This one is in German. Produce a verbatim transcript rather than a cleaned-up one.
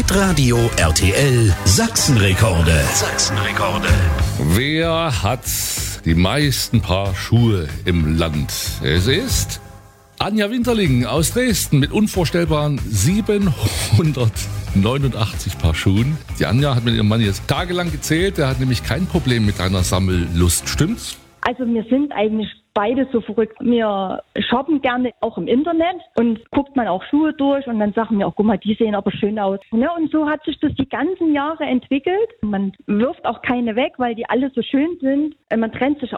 Hitradio R T L Sachsenrekorde. Sachsenrekorde. Wer hat die meisten Paar Schuhe im Land? Es ist Anja Winterling aus Dresden mit unvorstellbaren siebenhundertneunundachtzig Paar Schuhen. Die Anja hat mit ihrem Mann jetzt tagelang gezählt. Der hat nämlich kein Problem mit einer Sammellust. Stimmt's? Also wir sind eigentlich beide so verrückt. Wir shoppen gerne auch im Internet und guckt man auch Schuhe durch und dann sagen wir auch, guck mal, die sehen aber schön aus. Ne? Und so hat sich das die ganzen Jahre entwickelt. Man wirft auch keine weg, weil die alle so schön sind. Man trennt sich